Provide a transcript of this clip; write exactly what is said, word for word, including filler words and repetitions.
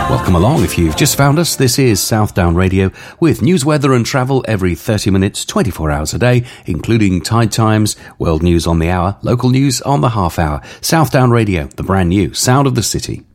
Welcome along if you've just found us. This is Southdown Radio with news, weather and travel every thirty minutes, twenty-four hours a day, including tide times, world news on the hour, local news on the half hour. Southdown Radio, the brand new sound of the city.